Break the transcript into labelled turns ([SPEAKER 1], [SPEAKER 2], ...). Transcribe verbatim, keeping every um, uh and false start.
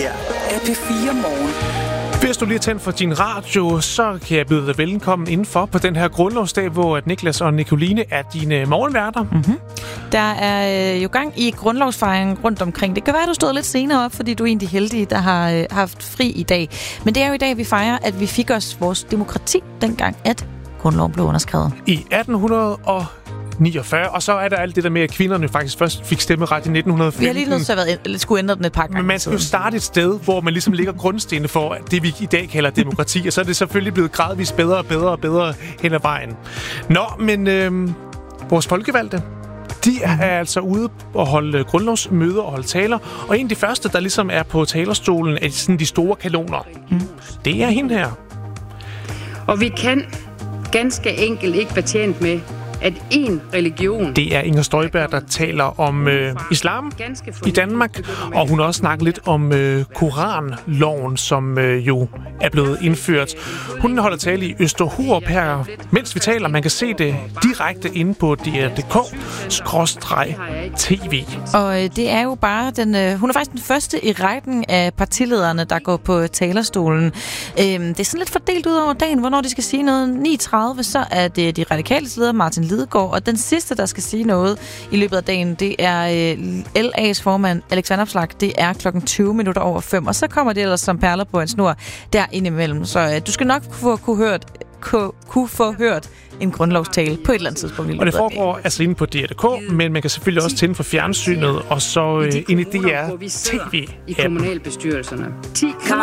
[SPEAKER 1] her er P fire Morgen.
[SPEAKER 2] Hvis du lige har tændt for din radio, så kan jeg byde dig velkommen indenfor på den her grundlovsdag, hvor Niklas og Nicoline er dine morgenværter.
[SPEAKER 3] Mm-hmm. Der er øh, jo gang i grundlovsfejringen rundt omkring. Det kan være, at du stod lidt senere op, fordi du er en af de heldige, der har øh, haft fri i dag. Men det er jo i dag, vi fejrer, at vi fik os vores demokrati, dengang at grundloven blev underskrevet.
[SPEAKER 2] I atten niogfyrre, og så er der alt det der med, at kvinderne faktisk først fik stemmeret i nitten femten.
[SPEAKER 3] Vi har lige nødt til at være, skulle ændre den et par gange.
[SPEAKER 2] Men man skal jo starte et sted, hvor man ligesom ligger grundstenene for det, vi i dag kalder demokrati, og så er det selvfølgelig blevet gradvist bedre og bedre og bedre hen ad vejen. Nå, men øh, vores folkevalgte, de er altså ude og holde grundlovsmøder og holde taler, og en af de første, der ligesom er på talerstolen, er sådan de store kanoner. Mm. Det er hende her.
[SPEAKER 4] Og vi kan ganske enkelt ikke være tjent med, at en religion...
[SPEAKER 2] Det er Inger Støjberg, der taler om øh, islam i Danmark, og hun har også snakket lidt om øh, Koranloven, som øh, jo er blevet indført. Hun holder tale i Østerhurup her, mens vi taler. Man kan se det direkte inde på D R punktum d k skråstreg T V.
[SPEAKER 3] Og øh, det er jo bare den... Øh, hun er faktisk den første i rækken af partilederne, der går på talerstolen. Øh, det er sådan lidt fordelt ud over dagen, hvornår de skal sige noget. ni tredive, så er det de radikale leder, Martin Lidegaard, og den sidste, der skal sige noget i løbet af dagen, det er øh, L A's formand, Alex Vanopslagh. Det er klokken tyve minutter over fem, og så kommer det ellers som perler på en snor der indimellem. Så øh, du skal nok få, kunne, hørt, kunne, kunne få hørt en grundlovstale på et eller andet tidspunkt i løbet af dagen.
[SPEAKER 2] Og det foregår altså inde på D R punktum d k, men man kan selvfølgelig også tænde for fjernsynet, og så øh, ind i D R T V.
[SPEAKER 4] I kommunalbestyrelserne.